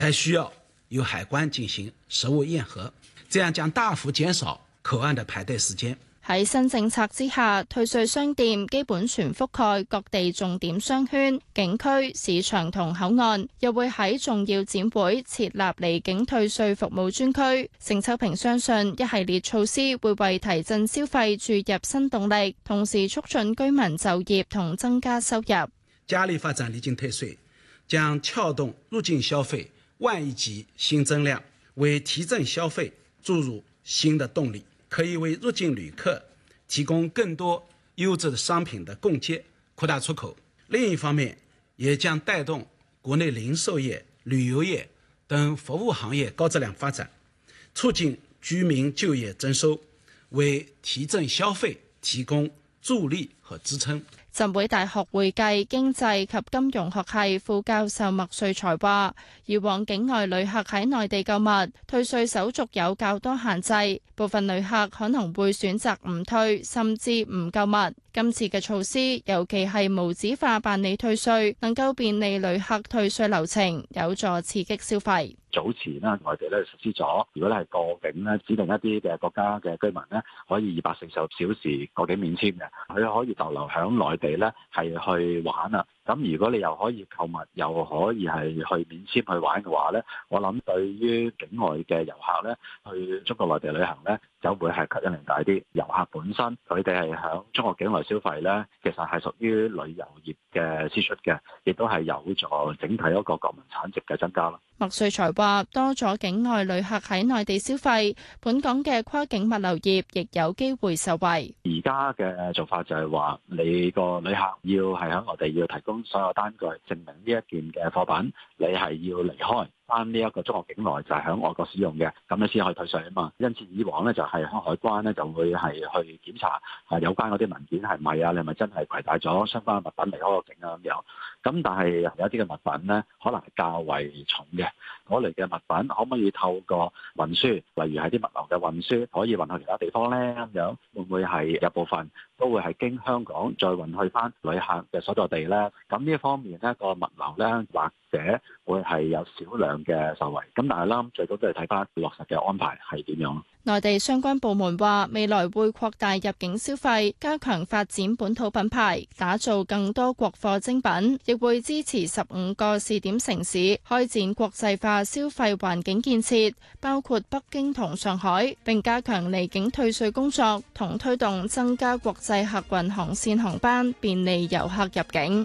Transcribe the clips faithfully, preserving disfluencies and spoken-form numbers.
還需要由海關進行實物驗核，這樣將大幅減少口岸的排隊時間。 喺新政策之下，退稅商店基本全覆蓋各地重點商圈、景區、市場同口岸，又會喺重要展會設立離境退稅服務專區。盛秋平相信一系列措施會為提振消費注入新動力，同時促進居民就業同增加收入。 加力發展離境退稅，將撬動入境消費萬億級新增量，為提振消費注入新的動力。可以為入境旅客提供更多優質的商品的供給，擴大出口。另一方面，也將帶動國內零售業、旅遊業等服務行業高質量發展，促進居民就業增收，為提振消費提供助力和支撐。 浸會大學會計、經濟及金融學系副教授麥瑞才話，以往境外旅客喺內地購物，退稅手續有較多限制，部分旅客可能會選擇唔退，甚至唔購物。今次嘅措施，尤其係無紙化辦理退稅，能夠便利旅客退稅流程，有助刺激消費。 早前咧，內地咧實施咗，如果你係過境咧，指定一啲嘅國家嘅居民咧，可以二百四十小時過境免簽嘅，佢可以逗留響內地咧，係去玩啊。咁如果你又可以購物，又可以係去免簽去玩嘅話咧，我諗對於境外嘅遊客咧，去中國內地旅行咧，就會係吸引力大啲。遊客本身佢哋係響中國境內消費咧，其實係屬於旅遊業嘅支出嘅，亦都係有助整體一個國民產值嘅增加咯。 麥瑞才話：多咗境外旅客喺內地消費，本港嘅跨境物流業亦有機會受惠。 而家嘅做法就係話，你個旅客要係喺內地要提供所有單據，證明呢一件嘅貨品你係要離開翻呢一個中國境內，就係喺外國使用嘅，咁你先可以退稅啊嘛。因此以往咧就係海關咧就會係去檢查啊有關嗰啲文件係咪啊，你係咪真係攜帶咗相關嘅物品離開個境啊咁樣。咁但係有一啲嘅物品咧，可能係較為重嘅，嗰類嘅物品可唔可以透過運輸，例如係啲物流嘅運輸，可以運去其他地方咧咁樣，會唔會係有部分都會係經香港再運去翻旅客嘅所在地咧？咁呢一方面咧，個物流咧或者會係有少量嘅受惠。咁但係啦，最高都係睇翻落實嘅安排係點樣。 內地相關部門話，未來會擴大入境消費，加強發展本土品牌，打造更多國貨精品，亦會支持十五個試點城市開展國際化消費環境建設，包括北京同上海，並加強離境退稅工作，同推動增加國際客運航線航班，便利遊客入境。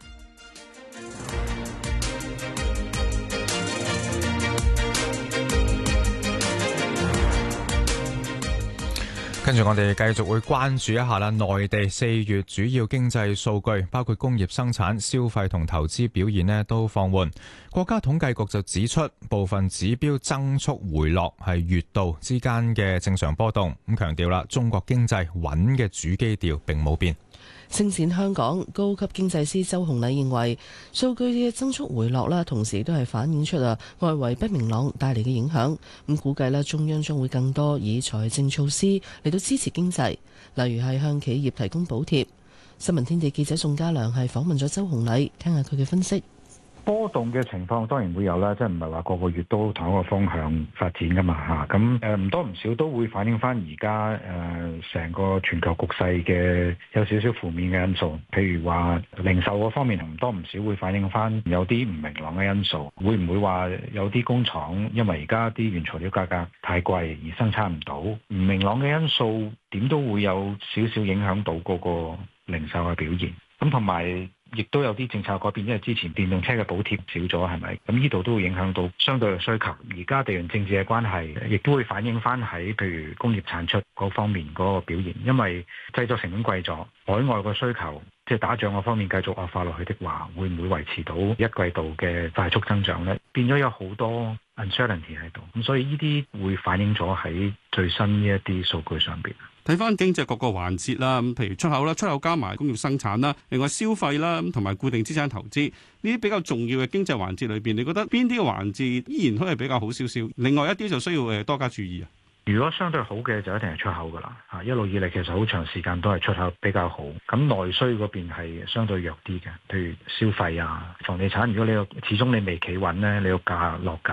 跟住我哋繼續會關注一下啦，內地四月主要經濟數據，包括工業生產、消費同投資表現呢都放緩。國家統計局就指出，部分指標增速回落係月度之間嘅正常波動。咁強調啦，中國經濟穩嘅主基調並冇變。 星展香港高級經濟師周紅禮認為，數據嘅增速回落啦，同時都係反映出啊外圍不明朗帶嚟嘅影響。咁估計咧，中央將會更多以財政措施嚟到支持經濟，例如係向企業提供補貼。新聞天地記者宋家良係訪問咗周紅禮，聽下佢嘅分析。 波動嘅情況當然會有啦，即係唔係話個個月都同一個方向發展噶嘛嚇，咁誒唔多唔少都會反映翻而家誒成個全球局勢嘅有少少負面嘅因素，譬如話零售嗰方面唔多唔少會反映翻有啲唔明朗嘅因素，會唔會話有啲工廠因為而家啲原材料價格太貴而生產唔到，唔明朗嘅因素點都會有少少影響到嗰個零售嘅表現，咁同埋，亦都有啲政策改變，因為之前電動車嘅補貼少咗，係咪？咁呢度都會影響到相對嘅需求。而家地緣政治嘅關係，亦都會反映翻喺譬如工業產出嗰方面嗰個表現，因為製作成本貴咗，海外個需求即係打仗嗰方面繼續惡化落去的話，會唔會維持到一季度嘅快速增長呢？變咗有好多 uncertainty 喺度，咁所以呢啲會反映咗喺最新呢一啲數據上邊。 睇翻經濟各個環節啦，咁譬如出口啦，出口加埋工業生產啦，另外消費啦，咁同埋固定資產投資呢啲比較重要嘅經濟環節裏邊，你覺得邊啲嘅環節依然都係比較好少少？另外一啲就需要誒多加注意啊。 如果相對好嘅就一定係出口㗎啦，嚇一路以嚟其實好長時間都係出口比較好。咁內需嗰邊係相對弱啲嘅，譬如消費啊、房地產。如果你個始終你未企穩咧，你個價落價